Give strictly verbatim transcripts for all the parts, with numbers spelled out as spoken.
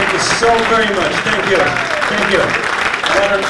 Thank you so very much. Thank you. Thank you. Honor,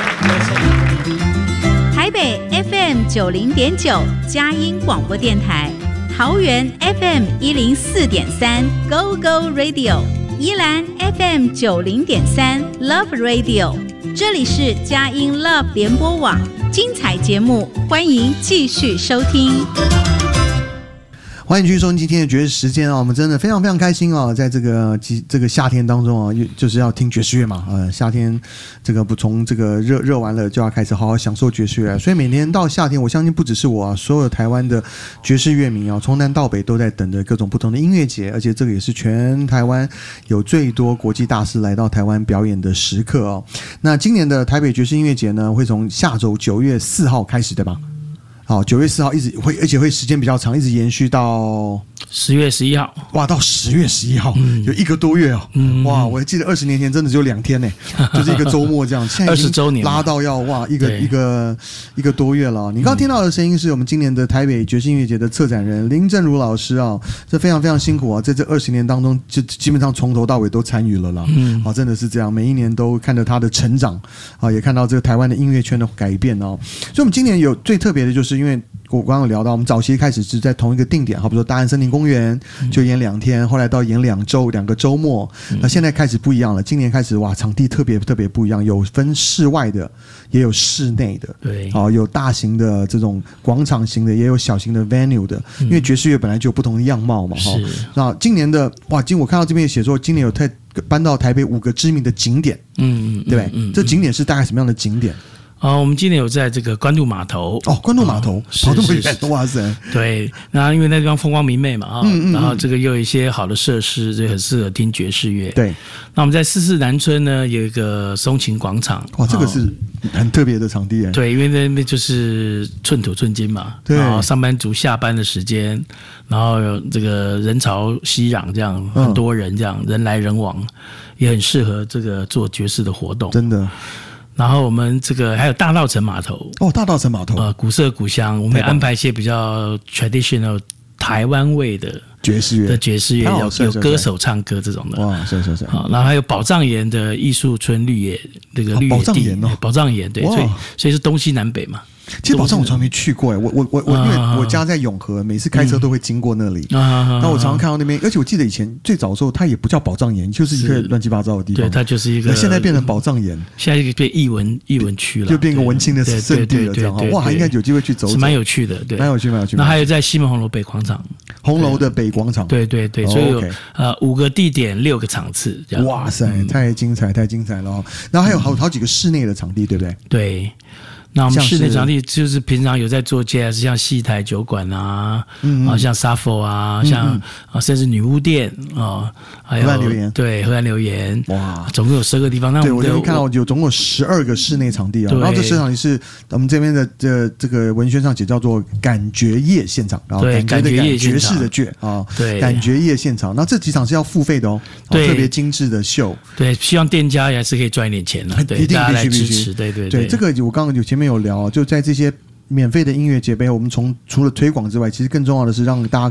honor. 台北 F M 九零点九佳音广播电台，桃园 F M 一零四点三 Go Go Radio， 宜兰 F M 九零点三 Love Radio。这里是佳音 Love 联播网，精彩节目，欢迎继续收听。 欢迎继续收听今天的爵士时间啊！我们真的非常非常开心啊，在这个这个夏天当中啊，就是要听爵士乐嘛。呃，夏天这个不从这个热热完了，就要开始好好享受爵士乐。所以每年到夏天，我相信不只是我啊，所有台湾的爵士乐迷啊，从南到北都在等着各种不同的音乐节，而且这个也是全台湾有最多国际大师来到台湾表演的时刻哦。那今年的台北爵士音乐节呢，会从下周九月四号开始，对吧？好，九月四号一直会，而且会时间比较长，一直延续到十月十一号。 哇，到十月十一号，嗯，有一个多月哦。嗯，哇，我还记得二十年前真的只有两天呢，就是一个周末这样。现在已经拉到要哇一个一个一个多月了。你刚刚听到的声音是我们今年的台北爵士音乐节的策展人林正如老师啊，这非常非常辛苦啊，在这二十年当中，就基本上从头到尾都参与了啦。嗯，啊，真的是这样，每一年都看着他的成长啊，也看到这个台湾的音乐圈的改变哦。所以，我们今年有最特别的就是。因为我刚刚有聊到，我们早期开始是在同一个定点，好比说大安森林公园就演两天，后来到演两周两个周末，那现在开始不一样了。今年开始哇，场地特别特别不一样，有分室外的，也有室内的， 对， 哦，有大型的这种广场型的，也有小型的 venue 的，因为爵士乐本来就有不同的样貌嘛，哈。那今年的哇，今我看到这边写说，今年有太搬到台北五个知名的景点，嗯，对不对？嗯嗯、这景点是大概什么样的景点？ 哦，我们今年有在这个关渡码头哦，关渡码头跑这么远，哇塞！ 对，那因为那地方风光明媚嘛啊、哦嗯嗯，然后这个又有一些好的设施，这很适合听爵士乐。对，那我们在四四南村呢有一个松琴广场， 哇，这个是很特别的场地哎。 对，因为那边就是寸土寸金嘛，对，然后上班族下班的时间，然后这个人潮熙攘，这样很多人这样、嗯、人来人往，也很适合这个做爵士的活动， 真的。 然后我们这个还有大稻埕码头哦，大稻埕码头呃，古色古香，我们也安排一些比较 traditional 台湾味的爵士乐的爵士乐，有有歌手唱歌这种的哇，是是是。 好，然后还有宝藏岩的艺术村绿野那个绿野地，宝藏岩哦，宝藏岩对，所以所以是东西南北嘛。 其实宝藏我从来没去过哎，我我我我因为我家在永和，每次开车都会经过那里。那我常常看到那边，而且我记得以前最早的时候，它也不叫宝藏岩，就是一个乱七八糟的地方。 对，它就是一个。 现在变成宝藏岩， 现在变艺文艺文区了， 就变个文青的圣地了，这样哇，应该有机会去走走， 是蛮有趣的，对， 蛮有趣，蛮有趣。 那还有在西门红楼北广场， 红楼的北广场， 对对对，所以有呃五个地点六个场次，这样。 哇塞，太精彩，太精彩了哦！然后还有好好几个室内的场地，对不对？ 对。那我们室内场地就是平常有在做 jazz， 像戏台酒馆啊，嗯、啊像 Sappho 啊，嗯、像啊甚至女巫店啊，还有河岸留言， 对河岸留言，哇，总共有十个地方。那对我这边看到有总共十二个室内场地啊，然后这十场地是我们这边的这这个文宣上写叫做感觉夜现场，然后感觉的感爵士的爵啊， 对， 感觉夜现场。那这几场是要付费的哦，对，特别精致的秀， 对，希望店家也是可以赚一点钱的，对， 一定大家来必须支持，对对对，这个我刚刚有前面有聊，就在这些免费的音乐节背后，我们从除了推广之外，其实更重要的是让大家